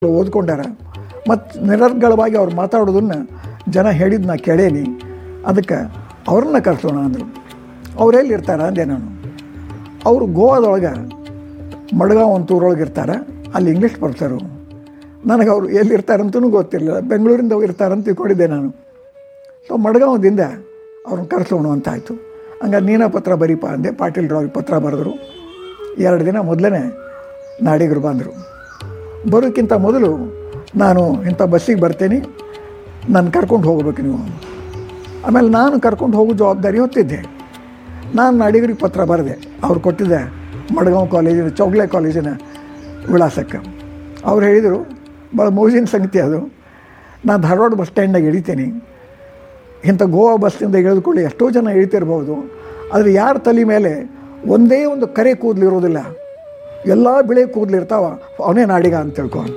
ಓದ್ಕೊಂಡಾರ ಮತ್ತು ನಿರರ್ಗಳವಾಗಿ ಅವ್ರು ಮಾತಾಡೋದನ್ನು ಜನ ಹೇಳಿದ್ದು ನಾ ಕೇಳೇನಿ. ಅದಕ್ಕೆ ಅವ್ರನ್ನ ಕರ್ಸೋಣ ಅಂದರು. ಅವರೆಲ್ಲಿ ಇರ್ತಾರೆ ಅಂದೆ ನಾನು. ಅವರು ಗೋವಾದೊಳಗೆ ಮಡ್ಗಾಂವ್ ಅಂತ ಊರೊಳಗೆ ಇರ್ತಾರೆ. ಅಲ್ಲಿ ಇಂಗ್ಲೀಷ್ ಬರ್ತಾರು. ನನಗೆ ಅವರು ಎಲ್ಲಿರ್ತಾರಂತೂ ಗೊತ್ತಿರಲಿಲ್ಲ. ಬೆಂಗಳೂರಿಂದ ಇರ್ತಾರಂತ ತಿಳ್ಕೊಂಡಿದ್ದೆ ನಾನು. ಸೊ ಮಡ್ಗಾಂವದಿಂದ ಅವ್ರನ್ನ ಕರೆಸೋಣ ಅಂತ ಆಯಿತು. ಹಂಗಾರೆ ನೀನ ಪತ್ರ ಬರೀಪ ಅಂದೆ. ಪಾಟೀಲ್ರವ್ರಿಗೆ ಪತ್ರ ಬರೆದ್ರು. 2 ದಿನ ಮೊದಲೇ ನಾಡಿಗರು ಬಂದರು. ಬರೋಕ್ಕಿಂತ ಮೊದಲು ನಾನು ಇಂಥ ಬಸ್ಸಿಗೆ ಬರ್ತೇನೆ, ನಾನು ಕರ್ಕೊಂಡು ಹೋಗ್ಬೇಕು ನೀವು. ಆಮೇಲೆ ನಾನು ಕರ್ಕೊಂಡು ಹೋಗೋ ಜವಾಬ್ದಾರಿ ಹೊತ್ತಿದ್ದೆ. ನಾನು ನಾಡಿಗರಿಗೆ ಪತ್ರ ಬರೆದೆ. ಅವ್ರು ಕೊಟ್ಟಿದ್ದೆ ಮಡ್ಗಾಂವ್ ಕಾಲೇಜಿನ ಚೌಗ್ಲೆ ಕಾಲೇಜಿನ ವಿಳಾಸಕ್ಕೆ. ಅವ್ರು ಹೇಳಿದರು, ಭಾಳ ಮೋಜಿನ ಸಂಗತಿ ಅದು, ನಾನು ಧಾರವಾಡ ಬಸ್ ಸ್ಟ್ಯಾಂಡಾಗ ಇಳಿತೀನಿ. ಇಂಥ ಗೋವಾ ಬಸ್ಸಿಂದ ಇಳಿದುಕೊಳ್ಳಿ ಎಷ್ಟೋ ಜನ ಇಳಿತಿರ್ಬೋದು, ಆದರೆ ಯಾರ ತಲೆ ಮೇಲೆ ಒಂದೇ ಒಂದು ಕರೆ ಕೂದಲಿರೋದಿಲ್ಲ, ಎಲ್ಲ ಬಿಳೆ ಕೂದಲಿರ್ತಾವ, ಅವನೇ ನಾಡಿಗ ಅಂತ ತಿಳ್ಕೊ ಅಂತ.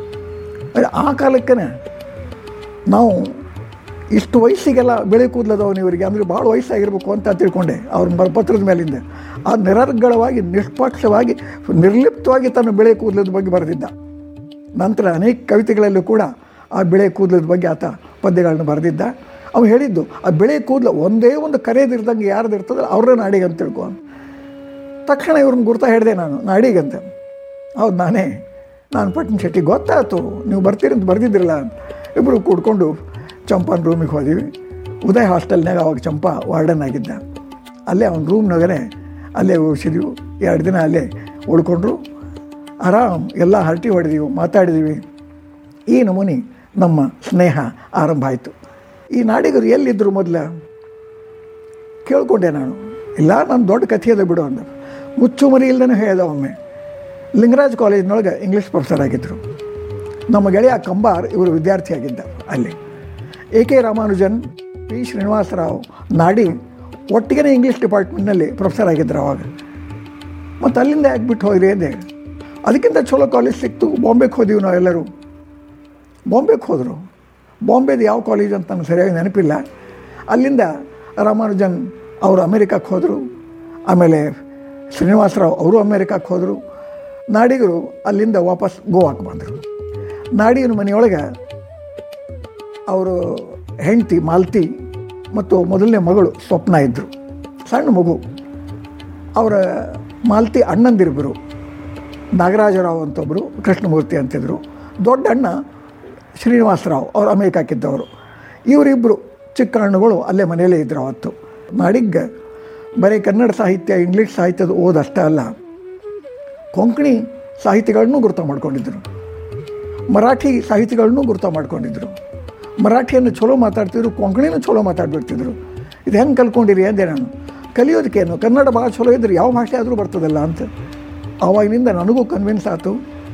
ಆ ಕಾಲಕ್ಕೆ ನಾವು ಇಷ್ಟು ವಯಸ್ಸಿಗೆಲ್ಲ ಬೆಳೆ ಕೂದಲದವನು ಇವರಿಗೆ, ಅಂದರೆ ಭಾಳ ವಯಸ್ಸಾಗಿರ್ಬೇಕು ಅಂತ ತಿಳ್ಕೊಂಡೆ ಅವ್ರ ಪತ್ರದ ಮೇಲಿಂದ. ಆ ನಿರರ್ಗಳವಾಗಿ, ನಿಷ್ಪಕ್ಷವಾಗಿ, ನಿರ್ಲಿಪ್ತವಾಗಿ ತನ್ನ ಬೆಳೆ ಕೂದಲದ ಬಗ್ಗೆ ಬರೆದಿದ್ದ. ನಂತರ ಅನೇಕ ಕವಿತೆಗಳಲ್ಲೂ ಕೂಡ ಆ ಬೆಳೆ ಕೂದಲದ ಬಗ್ಗೆ ಆತ ಪದ್ಯಗಳನ್ನು ಬರೆದಿದ್ದ. ಅವ್ನು ಹೇಳಿದ್ದು, ಆ ಬೆಳೆ ಕೂದಲು ಒಂದೇ ಒಂದು ಕರೆಯದಿರ್ದಂಗೆ ಯಾರ್ದು ಇರ್ತದಲ್ಲ ಅವ್ರನ್ನ ನಾಡಿಗ ಅಂತ ತಿಳ್ಕೊ. ತಕ್ಷಣ ಇವ್ರನ್ನ ಗುರ್ತಾ ಹೇಳಿದೆ ನಾನು, ನಾಡಿಗಂತ. ಹೌದು ನಾನೇ, ನಾನು ಪಟ್ಟಣ ಶೆಟ್ಟಿ, ಗೊತ್ತಾಯ್ತು ನೀವು ಬರ್ತೀರಂತ ಬರ್ದಿದ್ದಿರಲ್ಲ. ಇಬ್ಬರು ಕೂಡ್ಕೊಂಡು ಚಂಪನ ರೂಮಿಗೆ ಹೋದಿವಿ. ಉದಯ್ ಹಾಸ್ಟೆಲ್ನಾಗ ಅವಾಗ ಚಂಪಾ ವಾರ್ಡನ್ ಆಗಿದ್ದ. ಅಲ್ಲೇ ಅವ್ನ ರೂಮ್ನಾಗೇ ಅಲ್ಲೇ ಉಳಿಸಿದ್ವಿ. 2 ದಿನ ಅಲ್ಲೇ ಉಳ್ಕೊಂಡ್ರು. ಆರಾಮ್ ಎಲ್ಲ ಹರಟಿ ಹೊಡೆದೀವಿ, ಮಾತಾಡಿದೀವಿ. ಈ ನಮೂನಿ ನಮ್ಮ ಸ್ನೇಹ ಆರಂಭ ಆಯಿತು. ಈ ನಾಡಿಗರು ಎಲ್ಲಿದ್ದರು ಮೊದಲ ಕೇಳ್ಕೊಂಡೆ ನಾನು. ಇಲ್ಲ, ನಾನು ದೊಡ್ಡ ಕಥೆ ಅದ ಬಿಡು ಅಂದ. ಮುಚ್ಚುಮರಿ ಇಲ್ಲದೇ ಹೇಳ್ದ. ಒಮ್ಮೆ ಲಿಂಗರಾಜ್ ಕಾಲೇಜಿನೊಳಗೆ ಇಂಗ್ಲೀಷ್ ಪ್ರೊಫೆಸರ್ ಆಗಿದ್ದರು. ನಮ್ಮ ಗೆಳೆಯ ಕಂಬಾರ್ ಇವರು ವಿದ್ಯಾರ್ಥಿಯಾಗಿದ್ದ. ಅಲ್ಲಿ A.K. ರಾಮಾನುಜನ್, P. ಶ್ರೀನಿವಾಸರಾವ್, ನಾಡಿ ಒಟ್ಟಿಗೆ ಇಂಗ್ಲೀಷ್ ಡಿಪಾರ್ಟ್ಮೆಂಟ್ನಲ್ಲಿ ಪ್ರೊಫೆಸರ್ ಆಗಿದ್ದರು ಅವಾಗ. ಮತ್ತು ಅಲ್ಲಿಂದ ಯಾಕೆ ಹೋದ್ರಿ ಅಂದೆ. ಅದಕ್ಕಿಂತ ಚಲೋ ಕಾಲೇಜ್ ಸಿಕ್ತು, ಬಾಂಬೆಗೆ ಹೋದೀವಿ ನಾವೆಲ್ಲರೂ. ಬಾಂಬೆಗೆ ಹೋದರು. ಬಾಂಬೆದು ಯಾವ ಕಾಲೇಜ್ ಅಂತ ನನಗೆ ಸರಿಯಾಗಿ ನೆನಪಿಲ್ಲ. ಅಲ್ಲಿಂದ ರಾಮಾನುಜನ್ ಅವರು ಅಮೇರಿಕಕ್ಕೆ ಹೋದರು. ಆಮೇಲೆ ಶ್ರೀನಿವಾಸರಾವ್ ಅವರು ಅಮೇರಿಕಕ್ಕೆ ಹೋದರು. ನಾಡಿಗರು ಅಲ್ಲಿಂದ ವಾಪಸ್ ಗೋವಾಕ್ಕೆ ಬಂದರು. ನಾಡಿಗನ ಮನೆಯೊಳಗೆ ಅವರು ಹೆಂಡತಿ ಮಾಲತಿ ಮತ್ತು ಮೊದಲನೇ ಮಗಳು ಸ್ವಪ್ನ ಇದ್ದರು. ಸಣ್ಣ ಮಗು. ಅವರ ಮಾಲತಿ ಅಣ್ಣಂದಿರಿಬ್ಬರು, ನಾಗರಾಜರಾವ್ ಅಂತೊಬ್ಬರು, ಕೃಷ್ಣಮೂರ್ತಿ ಅಂತಿದ್ರು. ದೊಡ್ಡ ಅಣ್ಣ ಶ್ರೀನಿವಾಸರಾವ್ ಅವರು ಅಮೇರಿಕಾಕ್ಕಿದ್ದವರು. ಇವರಿಬ್ಬರು ಚಿಕ್ಕ ಹಣ್ಣುಗಳು ಅಲ್ಲೇ ಮನೆಯಲ್ಲೇ ಇದ್ದರು ಅವತ್ತು. ನಾಡಿಗೆ ಬರೀ ಕನ್ನಡ ಸಾಹಿತ್ಯ, ಇಂಗ್ಲೀಷ್ ಸಾಹಿತ್ಯದ ಓದಷ್ಟೇ ಅಲ್ಲ, ಕೊಂಕಣಿ ಸಾಹಿತ್ಯಗಳನ್ನೂ ಗುರುತ ಮಾಡ್ಕೊಂಡಿದ್ದರು. ಮರಾಠಿ ಸಾಹಿತ್ಯಗಳನ್ನೂ ಗುರುತ ಮಾಡ್ಕೊಂಡಿದ್ದರು. ಮರಾಠಿಯನ್ನು ಚಲೋ ಮಾತಾಡ್ತಿದ್ರು, ಕೊಂಕಣಿನೂ ಚಲೋ ಮಾತಾಡ್ಬಿಡ್ತಿದ್ರು. ಇದು ಹೆಂಗೆ ಕಲ್ಕೊಂಡಿರಿ ಅಂದೆ ನಾನು. ಕಲಿಯೋದಕ್ಕೇನು, ಕನ್ನಡ ಭಾಳ ಚಲೋ ಇದ್ರೆ ಯಾವ ಭಾಷೆ ಆದರೂ ಬರ್ತದಲ್ಲ ಅಂತ. ಆವಾಗಿನಿಂದ ನನಗೂ ಕನ್ವಿನ್ಸ್ ಆಯಿತು.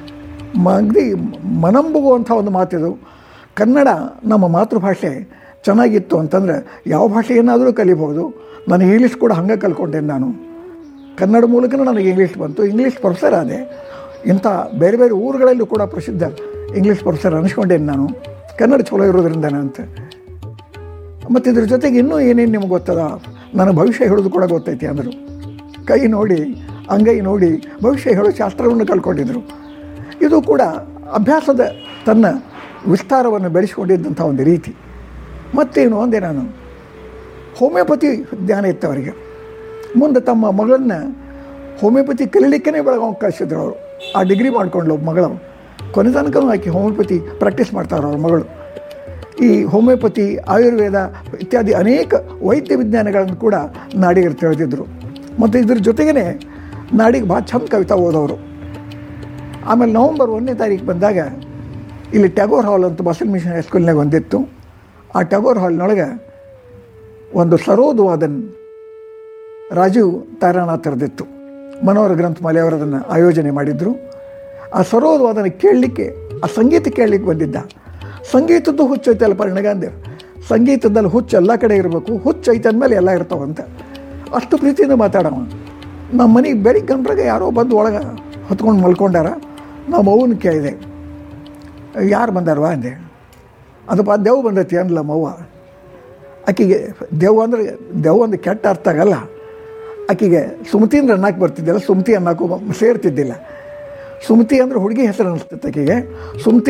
ಮನಂಬುಗುವಂಥ ಒಂದು ಮಾತಿದು. ಕನ್ನಡ ನಮ್ಮ ಮಾತೃಭಾಷೆ ಚೆನ್ನಾಗಿತ್ತು ಅಂತಂದರೆ ಯಾವ ಭಾಷೆಯನ್ನಾದರೂ ಕಲಿಬೋದು. ನಾನು ಇಂಗ್ಲೀಷ್ ಕೂಡ ಹಂಗೆ ಕಲ್ಕೊಂಡೇನೆ. ನಾನು ಕನ್ನಡ ಮೂಲಕನೂ ನನಗೆ ಇಂಗ್ಲೀಷ್ ಬಂತು. ಇಂಗ್ಲೀಷ್ ಪ್ರೊಫೆಸರ್ ಆದೆ. ಇಂಥ ಬೇರೆ ಬೇರೆ ಊರುಗಳಲ್ಲೂ ಕೂಡ ಪ್ರಸಿದ್ಧ ಇಂಗ್ಲೀಷ್ ಪ್ರೊಫೆಸರ್ ಅನಿಸ್ಕೊಂಡೇನೆ ನಾನು, ಕನ್ನಡ ಚಲೋ ಇರೋದ್ರಿಂದ ಅಂತ. ಮತ್ತು ಇದ್ರ ಜೊತೆಗೆ ಇನ್ನೂ ಏನೇನು ನಿಮ್ಗೆ ಗೊತ್ತದ, ನನಗೆ ಭವಿಷ್ಯ ಹೇಳೋದು ಕೂಡ ಗೊತ್ತೈತಿ ಅಂದರು. ಕೈ ನೋಡಿ ಅಂಗೈ ನೋಡಿ ಭವಿಷ್ಯ ಹೇಳೋ ಶಾಸ್ತ್ರವನ್ನು ಕಲ್ಕೊಂಡಿದ್ದರು. ಇದು ಕೂಡ ಅಭ್ಯಾಸದ ತನ್ನ ವಿಸ್ತಾರವನ್ನು ಬೆಳೆಸ್ಕೊಂಡಿದ್ದಂಥ ಒಂದು ರೀತಿ. ಮತ್ತೇನು ಅಂದೆ ನಾನು, ಹೋಮಿಯೋಪತಿ ಜ್ಞಾನ ಇತ್ತು ಅವರಿಗೆ. ಮುಂದೆ ತಮ್ಮ ಮಗಳನ್ನ ಹೋಮಿಯೋಪತಿ ಕಲೀಲಿಕ್ಕೇ ಬೆಳಗಾವಿ ಕಳಿಸಿದ್ರು ಅವರು. ಆ ಡಿಗ್ರಿ ಮಾಡ್ಕೊಂಡ್ಲು ಮಗಳು. ಕೊನೆ ತನಕ ಆಕೆ ಹೋಮಿಯೋಪತಿ ಪ್ರಾಕ್ಟೀಸ್ ಮಾಡ್ತಾರೆ ಅವ್ರ ಮಗಳು. ಈ ಹೋಮಿಯೋಪತಿ, ಆಯುರ್ವೇದ ಇತ್ಯಾದಿ ಅನೇಕ ವೈದ್ಯ ವಿಜ್ಞಾನಗಳನ್ನು ಕೂಡ ನಾಡಿಗರು ತಿಳಿದಿದ್ದರು. ಮತ್ತು ಇದ್ರ ಜೊತೆಗೇ ನಾಡಿಗೆ ಭಾಳ ಚಂದ ಕವಿತಾ ಓದೋರು. ಆಮೇಲೆ ನವಂಬರ್ 1ನೇ ತಾರೀಕು ಬಂದಾಗ ಇಲ್ಲಿ ಟ್ಯಾಗೋರ್ ಹಾಲ್ ಅಂತ ಬಸಲ್ ಮಿಷನ್ ಹೈಸ್ಕೂಲ್ನಾಗ ಒಂದಿತ್ತು. ಆ ಟ್ಯಾಗೋರ್ ಹಾಲ್ನೊಳಗೆ ಒಂದು ಸರೋದ್ ವಾದನ್ ರಾಜೀವ್ ತಾರಾನಾಥರದಿತ್ತು. ಮನೋಹರ ಗ್ರಂಥಮಾಲೆ ಅವರು ಅದನ್ನು ಆಯೋಜನೆ ಮಾಡಿದರು. ಆ ಸರೋದ್ ವಾದನ ಕೇಳಲಿಕ್ಕೆ, ಆ ಸಂಗೀತ ಕೇಳಲಿಕ್ಕೆ ಬಂದಿದ್ದ. ಸಂಗೀತದ್ದು ಹುಚ್ಚೈತಲ್ಲ ಪರಿಣಗಾಂದೇವ್. ಸಂಗೀತದಲ್ಲಿ ಹುಚ್ಚು ಎಲ್ಲ ಕಡೆ ಇರಬೇಕು, ಹುಚ್ಚೈತೆ ಅಂದಮೇಲೆ ಎಲ್ಲ ಇರ್ತಾವಂತ ಅಷ್ಟು ಪ್ರೀತಿಯಿಂದ ಮಾತಾಡವ. ನಮ್ಮ ಮನೆಗೆ ಬೆಳಿಗ್ಗೆ ಗಂಟ್ರಾಗ ಯಾರೋ ಬಂದು ಒಳಗೆ ಹೊತ್ಕೊಂಡು ಮಲ್ಕೊಂಡಾರ. ನಾವು ಮೌನ ಕೇಳಿದೆ, ಯಾರು ಬಂದಾರವ ಅಂದೆ. ಅದಪ್ಪ ದೆವ್ ಬಂದೈತಿ ಅಂದ್ಲ ಮವ್ವ. ಆಕೆಗೆ ದೆವ್ ಅಂದ್ರೆ ಕೆಟ್ಟ ಅರ್ಥ ಆಗಲ್ಲ. ಆಕೆಗೆ ಸುಮತಿ ಅಂದ್ರೆ ಅನ್ನಕ್ಕೆ ಬರ್ತಿದ್ದಿಲ್ಲ, ಸುಮತಿ ಅನ್ನಕ್ಕೂ ಸೇರ್ತಿದ್ದಿಲ್ಲ. ಸುಮತಿ ಅಂದ್ರೆ ಹುಡುಗಿ ಹೆಸರು ಅನಿಸ್ತೈತೆ ಆಕೆಗೆ. ಸುಮತಿ